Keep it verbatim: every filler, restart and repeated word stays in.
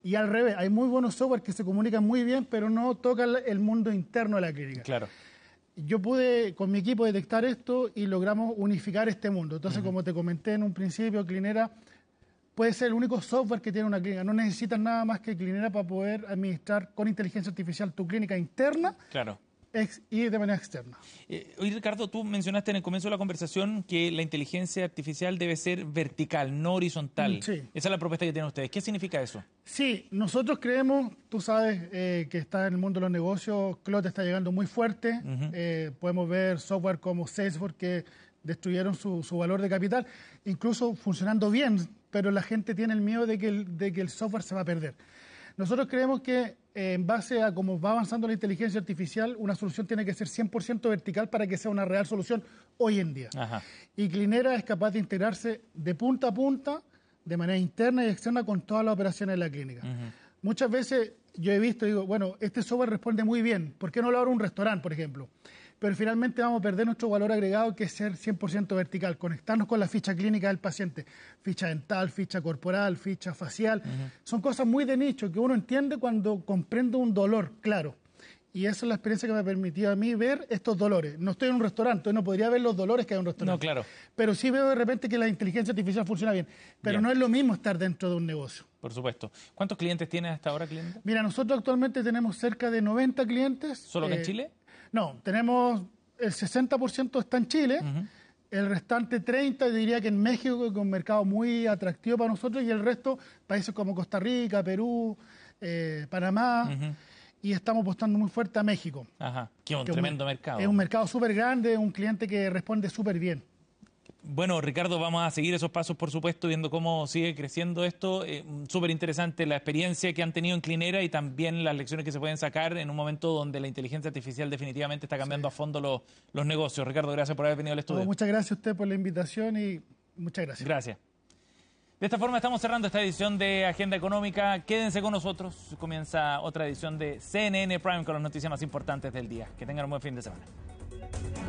Y al revés, hay muy buenos software que se comunican muy bien, pero no tocan el mundo interno de la clínica. Claro. Yo pude, con mi equipo, detectar esto y logramos unificar este mundo. Entonces, uh-huh. como te comenté en un principio, Clinera puede ser el único software que tiene una clínica. No necesitas nada más que Clinera para poder administrar con inteligencia artificial tu clínica interna. Claro. Ex y de manera externa. Eh, oye, Ricardo, tú mencionaste en el comienzo de la conversación que la inteligencia artificial debe ser vertical, no horizontal. Sí. Esa es la propuesta que tienen ustedes. ¿Qué significa eso? Sí, nosotros creemos, tú sabes eh, que está en el mundo de los negocios, Cloud está llegando muy fuerte. Uh-huh. eh, podemos ver software como Salesforce que destruyeron su, su valor de capital, incluso funcionando bien, pero la gente tiene el miedo de que el, de que el software se va a perder. Nosotros creemos que eh, en base a cómo va avanzando la inteligencia artificial, una solución tiene que ser cien por ciento vertical para que sea una real solución hoy en día. Ajá. Y Clinera es capaz de integrarse de punta a punta, de manera interna y externa, con todas las operaciones de la clínica. Uh-huh. Muchas veces yo he visto, digo, bueno, este software responde muy bien, ¿por qué no lo abro un restaurante, por ejemplo? Pero finalmente vamos a perder nuestro valor agregado, que es ser cien por ciento vertical, conectarnos con la ficha clínica del paciente, ficha dental, ficha corporal, ficha facial. Uh-huh. Son cosas muy de nicho que uno entiende cuando comprende un dolor claro. Y esa es la experiencia que me ha permitido a mí ver estos dolores. No estoy en un restaurante, no podría ver los dolores que hay en un restaurante. No, claro. Pero sí veo de repente que la inteligencia artificial funciona bien. Pero bien. No es lo mismo estar dentro de un negocio. Por supuesto. ¿Cuántos clientes tienes hasta ahora, cliente? Mira, nosotros actualmente tenemos cerca de noventa clientes. ¿Solo que eh, en Chile? No, tenemos el sesenta por ciento está en Chile. Uh-huh. El restante treinta por ciento diría que en México, que es un mercado muy atractivo para nosotros, y el resto, países como Costa Rica, Perú, eh, Panamá. Uh-huh. Y estamos apostando muy fuerte a México. Ajá, que es un que tremendo un, mercado. Es un mercado súper grande, un cliente que responde súper bien. Bueno, Ricardo, vamos a seguir esos pasos, por supuesto, viendo cómo sigue creciendo esto. Eh, súper interesante la experiencia que han tenido en Clinera y también las lecciones que se pueden sacar en un momento donde la inteligencia artificial definitivamente está cambiando sí. a fondo los, los negocios. Ricardo, gracias por haber venido al estudio. No, muchas gracias a usted por la invitación y muchas gracias. Gracias. De esta forma estamos cerrando esta edición de Agenda Económica. Quédense con nosotros. Comienza otra edición de C N N Prime con las noticias más importantes del día. Que tengan un buen fin de semana.